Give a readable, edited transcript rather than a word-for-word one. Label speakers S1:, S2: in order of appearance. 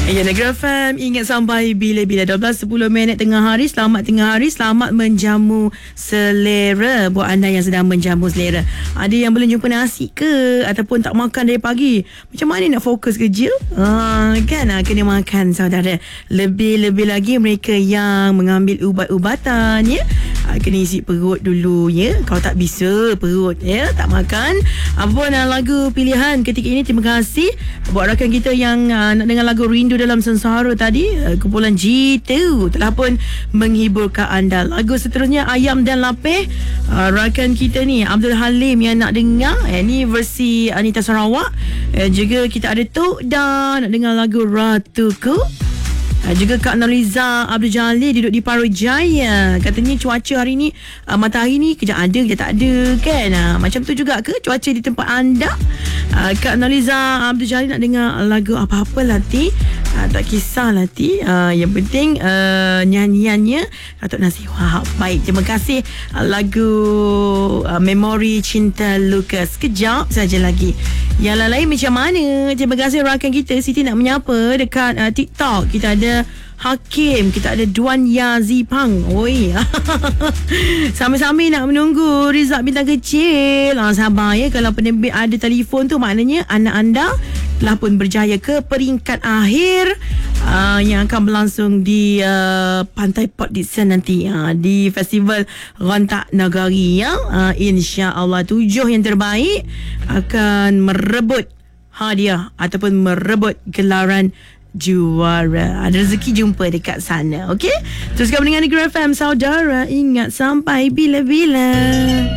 S1: Ya, Negeri FM, ingat sampai bila-bila. 12:10 tengah hari. Selamat tengah hari. Selamat menjamu selera. Buat anda yang sedang menjamu selera. Ada yang belum jumpa nasi ke? Ataupun tak makan dari pagi? Macam mana nak fokus kerja? Kan kena makan, saudara. Lebih-lebih lagi mereka yang mengambil ubat-ubatan, ya. Kena isi perut dulu, ya. Kalau tak bisa perut, ya, tak makan. Apa lagu pilihan ketika ini? Terima kasih buat rakan kita yang nak dengar lagu Rindu Dalam Sengsara tadi. Kumpulan G2 telah pun menghiburkan anda. Lagu seterusnya Ayam dan Lapeh, rakan kita ni Abdul Halim yang nak dengar. Ini versi Anita Sarawak. Juga kita ada Tok Dan nak dengar lagu Ratuku. Juga Kak Noriza Abdul Jalil duduk di Parujaya. Katanya cuaca hari ni, matahari ni kejap ada kejap tak ada, kan? Macam tu juga ke cuaca di tempat anda? Kak Noriza Abdul Jalil nak dengar lagu apa-apa Lati. Tak kisah Lati, yang penting nyanyiannya Datuk Nasir Wahab. Baik, terima kasih. Lagu Memori Cinta Lukas. Kejap saja lagi. Yang lain macam mana? Terima kasih rakan kita. Siti nak menyapa dekat TikTok. Kita ada Hakim, kita ada Duan Yazipang. Oi. Sambil-sambil nak menunggu result bintang kecil. Sabar ya, kalau penerbit ada telefon tu maknanya anak anda telah pun berjaya ke peringkat akhir yang akan berlangsung di Pantai Port Dickson nanti, di Festival Rentak Nagari, ya. InsyaAllah 7 yang terbaik akan merebut hadiah ataupun merebut gelaran juara. Ada rezeki jumpa dekat sana. Okey? Teruskan mendengar Negeri FM, saudara. Ingat sampai bila-bila.